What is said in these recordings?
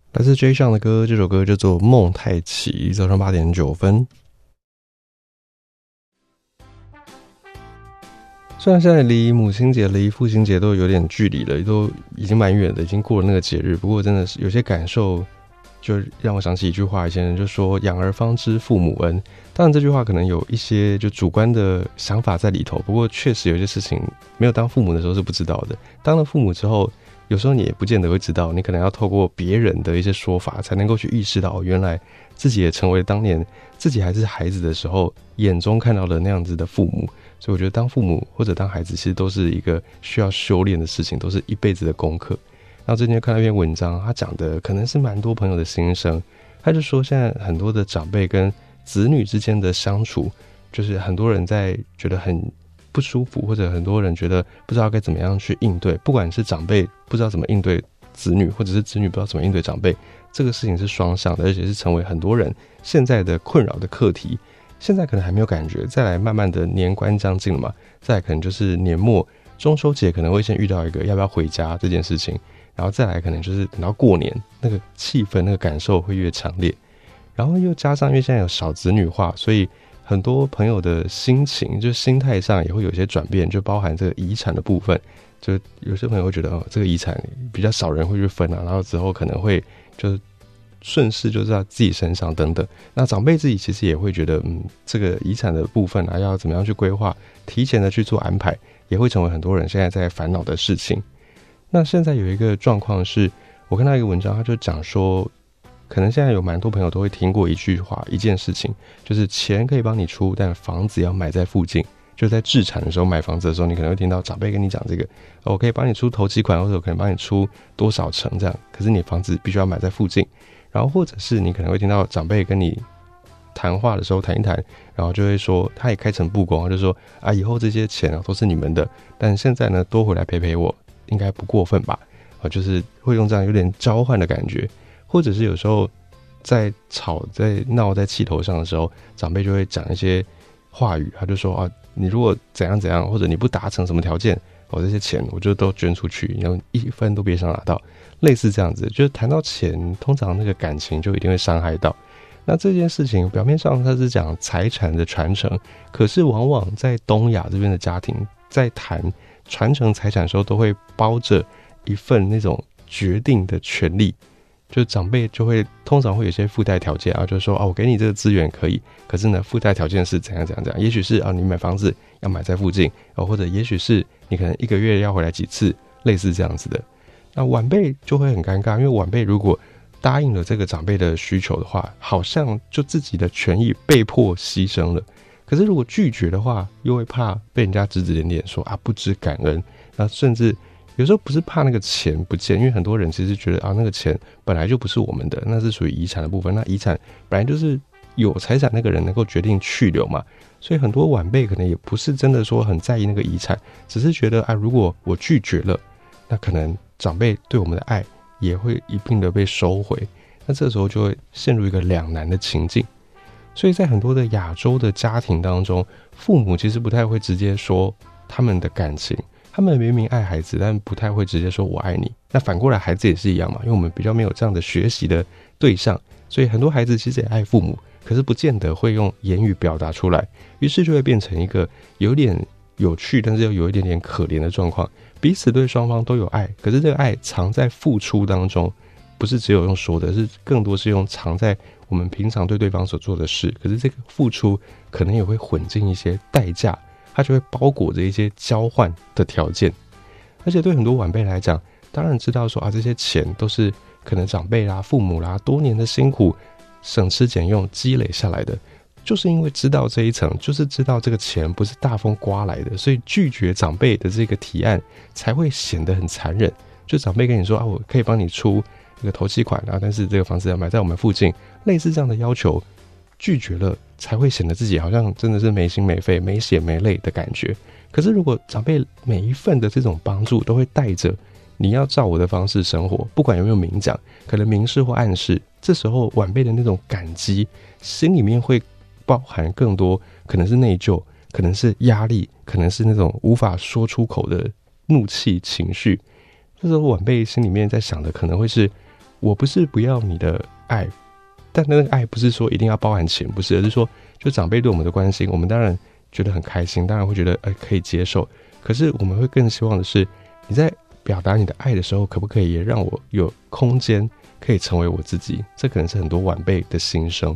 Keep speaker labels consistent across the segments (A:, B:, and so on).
A: 来自 J 上的歌，这首歌叫做《梦太奇》，早上8点9分。虽然现在离母亲节、离父亲节都有点距离了，都已经蛮远的，已经过了那个节日。不过真的是有些感受，就让我想起一句话，以前人就说"养儿方知父母恩"。当然这句话可能有一些就主观的想法在里头，不过确实有些事情没有当父母的时候是不知道的。当了父母之后，有时候你也不见得会知道，你可能要透过别人的一些说法，才能够去意识到，原来自己也成为当年自己还是孩子的时候眼中看到的那样子的父母。所以我觉得当父母或者当孩子其实都是一个需要修炼的事情，都是一辈子的功课。然后最近就看到一篇文章，他讲的可能是蛮多朋友的心声。他就说现在很多的长辈跟子女之间的相处，就是很多人在觉得很不舒服，或者很多人觉得不知道该怎么样去应对，不管是长辈不知道怎么应对子女，或者是子女不知道怎么应对长辈，这个事情是双向的，而且是成为很多人现在的困扰的课题。现在可能还没有感觉，再来慢慢的年关将近了嘛，再来可能就是年末中秋节可能会先遇到一个要不要回家这件事情，然后再来可能就是等到过年，那个气氛那个感受会越强烈。然后又加上因为现在有少子女化，所以很多朋友的心情就心态上也会有些转变，就包含这个遗产的部分。就有些朋友会觉得这个遗产比较少人会去分啊，然后之后可能会就顺势就在自己身上等等。那长辈自己其实也会觉得这个遗产的部分啊要怎么样去规划，提前的去做安排，也会成为很多人现在在烦恼的事情。那现在有一个状况是，我看到一个文章，他就讲说可能现在有蛮多朋友都会听过一句话，一件事情，就是钱可以帮你出，但房子要买在附近。就在置产的时候，买房子的时候，你可能会听到长辈跟你讲这个，我可以帮你出头期款，或者我可能帮你出多少成这样，可是你房子必须要买在附近。然后或者是你可能会听到长辈跟你谈话的时候谈一谈，然后就会说他也开诚布公，就说以后这些钱都是你们的，但现在呢多回来陪陪我应该不过分吧，就是会用这样有点交换的感觉。或者是有时候在吵在闹在气头上的时候，长辈就会讲一些话语，他就说你如果怎样怎样，或者你不达成什么条件，这些钱我就都捐出去，然后1分都别想拿到，类似这样子。就是谈到钱，通常那个感情就一定会伤害到。那这件事情表面上它是讲财产的传承，可是往往在东亚这边的家庭在谈传承财产的时候，都会包着一份那种决定的权利。就长辈就会通常会有些附带条件就是说我给你这个资源可以，可是呢附带条件是怎样怎样怎样，也许是你买房子要买在附近，或者也许是你可能1个月要回来几次，类似这样子的。那晚辈就会很尴尬，因为晚辈如果答应了这个长辈的需求的话，好像就自己的权益被迫牺牲了。可是如果拒绝的话，又会怕被人家指指点点说不知感恩。那甚至有时候不是怕那个钱不见，因为很多人其实觉得那个钱本来就不是我们的，那是属于遗产的部分，那遗产本来就是有财产那个人能够决定去留嘛。所以很多晚辈可能也不是真的说很在意那个遗产，只是觉得如果我拒绝了，那可能长辈对我们的爱也会一并的被收回，那这时候就会陷入一个两难的情境。所以在很多的亚洲的家庭当中，父母其实不太会直接说他们的感情，他们明明爱孩子，但不太会直接说我爱你。那反过来孩子也是一样嘛，因为我们比较没有这样的学习的对象，所以很多孩子其实也爱父母，可是不见得会用言语表达出来，于是就会变成一个有点有趣但是又有一点点可怜的状况。彼此对双方都有爱，可是这个爱藏在付出当中，不是只有用说的，是更多是用藏在我们平常对对方所做的事，可是这个付出可能也会混进一些代价，它就会包裹着一些交换的条件。而且对很多晚辈来讲，当然知道说这些钱都是可能长辈啦父母啦多年的辛苦省吃俭用积累下来的，就是因为知道这一层，就是知道这个钱不是大风刮来的，所以拒绝长辈的这个提案才会显得很残忍。就长辈跟你说我可以帮你出一个头期款但是这个房子要买在我们附近，类似这样的要求，拒绝了才会显得自己好像真的是没心没肺没血没泪的感觉。可是如果长辈每一份的这种帮助都会带着你要照我的方式生活，不管有没有明讲，可能明示或暗示，这时候晚辈的那种感激心里面会包含更多，可能是内疚，可能是压力，可能是那种无法说出口的怒气情绪。这时候晚辈心里面在想的可能会是我不是不要你的爱，但那个爱不是说一定要包含钱，不是，而是说就长辈对我们的关心，我们当然觉得很开心，当然会觉得可以接受，可是我们会更希望的是你在表达你的爱的时候，可不可以也让我有空间可以成为我自己，这可能是很多晚辈的心声。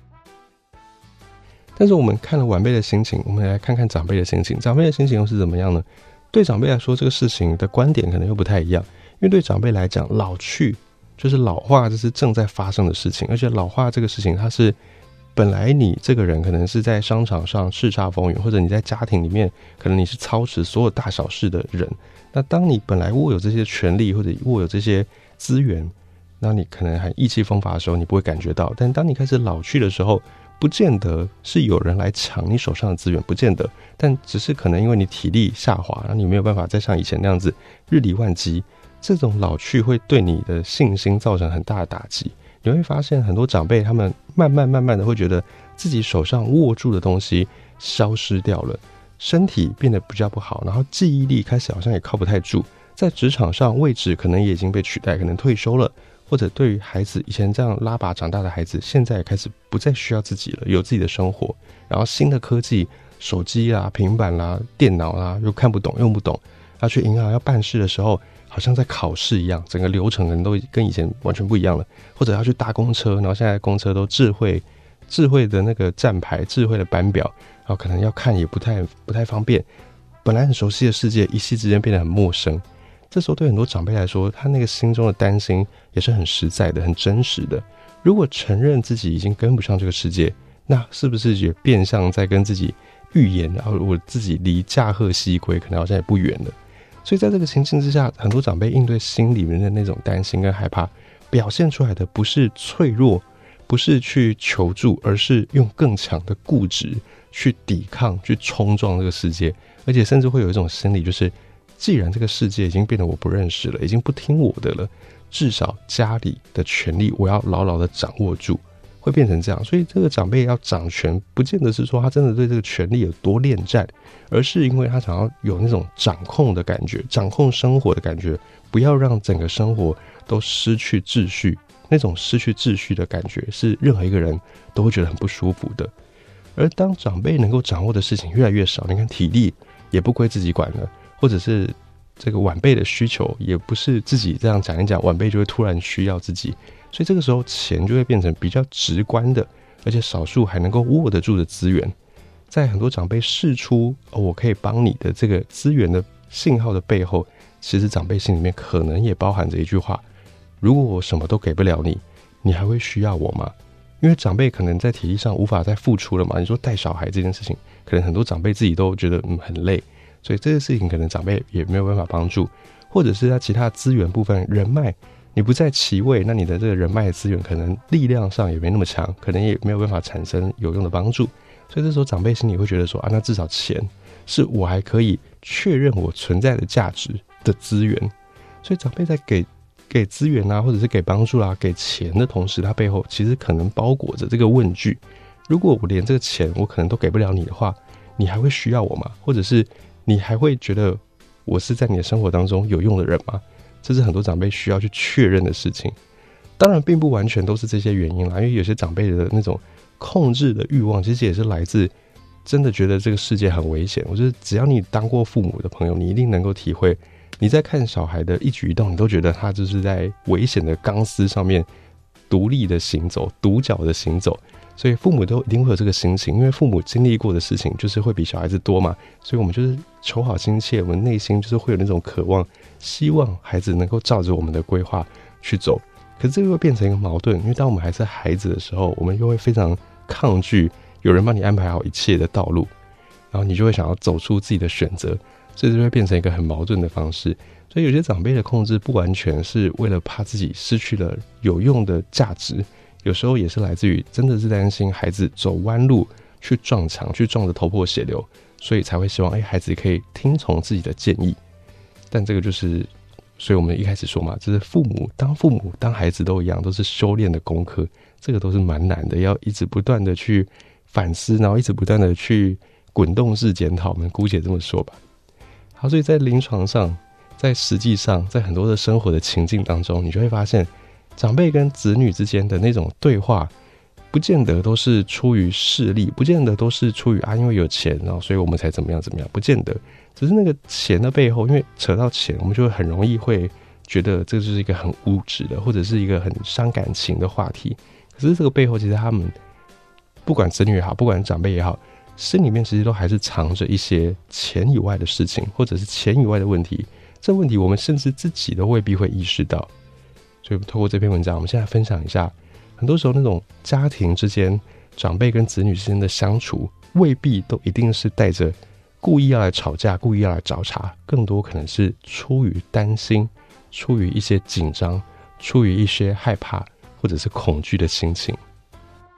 A: 但是我们看了晚辈的心情，我们来看看长辈的心情，长辈的心情又是怎么样呢？对长辈来说，这个事情的观点可能又不太一样，因为对长辈来讲，老去就是老化，这是正在发生的事情，而且老化这个事情，它是本来你这个人可能是在商场上叱咤风云，或者你在家庭里面可能你是操持所有大小事的人，那当你本来握有这些权利或者握有这些资源，那你可能还意气风发的时候你不会感觉到，但当你开始老去的时候，不见得是有人来抢你手上的资源，不见得，但只是可能因为你体力下滑，然后你没有办法再像以前那样子日理万机，这种老去会对你的信心造成很大的打击。你会发现很多长辈他们慢慢的会觉得自己手上握住的东西消失掉了，身体变得比较不好，然后记忆力开始好像也靠不太住，在职场上位置可能也已经被取代，可能退休了，或者对于孩子以前这样拉拔长大的孩子，现在也开始不再需要自己了，有自己的生活，然后新的科技手机啦、平板啦、电脑啦又看不懂用不懂，要去银行要办事的时候好像在考试一样，整个流程可能都跟以前完全不一样了，或者要去搭公车，然后现在公车都智慧的那个站牌，智慧的班表，然后可能要看也不太方便，本来很熟悉的世界一夕之间变得很陌生。这时候对很多长辈来说，他那个心中的担心也是很实在的、很真实的。如果承认自己已经跟不上这个世界，那是不是也变相在跟自己预言，然后我自己离驾鹤西归可能好像也不远了。所以在这个情境之下，很多长辈应对心里面的那种担心跟害怕，表现出来的不是脆弱，不是去求助，而是用更强的固执去抵抗、去冲撞这个世界，而且甚至会有一种心理，就是既然这个世界已经变得我不认识了，已经不听我的了，至少家里的权利我要牢牢的掌握住，会变成这样。所以这个长辈要掌权，不见得是说他真的对这个权力有多恋战，而是因为他想要有那种掌控的感觉，掌控生活的感觉，不要让整个生活都失去秩序。那种失去秩序的感觉是任何一个人都会觉得很不舒服的。而当长辈能够掌握的事情越来越少，你看体力也不归自己管了，或者是这个晚辈的需求也不是自己这样讲一讲，晚辈就会突然需要自己，所以这个时候钱就会变成比较直观的，而且少数还能够握得住的资源。在很多长辈释出我可以帮你的这个资源的信号的背后，其实长辈心里面可能也包含着一句话：如果我什么都给不了你，你还会需要我吗？因为长辈可能在体力上无法再付出了嘛，你说带小孩这件事情，可能很多长辈自己都觉得很累，所以这个事情可能长辈也没有办法帮助，或者是他其他资源部分，人脉你不在其位，那你的这个人脉的资源可能力量上也没那么强，可能也没有办法产生有用的帮助，所以这时候长辈心里会觉得说那至少钱是我还可以确认我存在的价值的资源。所以长辈在给资源或者是给帮助给钱的同时，他背后其实可能包裹着这个问句：如果我连这个钱我可能都给不了你的话，你还会需要我吗？或者是你还会觉得我是在你的生活当中有用的人吗？这是很多长辈需要去确认的事情。当然并不完全都是这些原因啦，因为有些长辈的那种控制的欲望其实也是来自真的觉得这个世界很危险。我觉得只要你当过父母的朋友，你一定能够体会，你在看小孩的一举一动，你都觉得他就是在危险的钢丝上面独立的行走，独角的行走。所以父母都一定会有这个心情，因为父母经历过的事情就是会比小孩子多嘛，所以我们就是求好心切，我们内心就是会有那种渴望，希望孩子能够照着我们的规划去走。可是这个会变成一个矛盾，因为当我们还是孩子的时候，我们又会非常抗拒有人帮你安排好一切的道路，然后你就会想要走出自己的选择，这就会变成一个很矛盾的方式。所以有些长辈的控制不完全是为了怕自己失去了有用的价值，有时候也是来自于真的是担心孩子走弯路去撞墙，去撞得头破血流，所以才会希望孩子可以听从自己的建议。但这个就是所以我们一开始说嘛，就是父母当孩子都一样，都是修炼的功课，这个都是蛮难的，要一直不断的去反思，然后一直不断的去滚动式检讨，我们姑且这么说吧。好，所以在临床上，在实际上，在很多的生活的情境当中，你就会发现长辈跟子女之间的那种对话，不见得都是出于势利，不见得都是出于因为有钱，然后所以我们才怎么样怎么样，不见得。只是那个钱的背后，因为扯到钱，我们就会很容易会觉得这就是一个很物质的，或者是一个很伤感情的话题。可是这个背后，其实他们不管子女也好，不管长辈也好，心里面其实都还是藏着一些钱以外的事情，或者是钱以外的问题。这问题我们甚至自己都未必会意识到。所以透过这篇文章，我们现在分享一下，很多时候那种家庭之间长辈跟子女之间的相处，未必都一定是带着故意要来吵架，故意要来找茬，更多可能是出于担心，出于一些紧张，出于一些害怕或者是恐惧的心情。